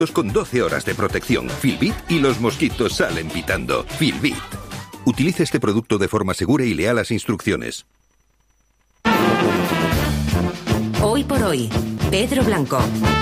con 12 horas de protección. Filbit y los mosquitos salen pitando. Filbit. Utilice este producto de forma segura y lea las instrucciones. Hoy por hoy, Pedro Blanco.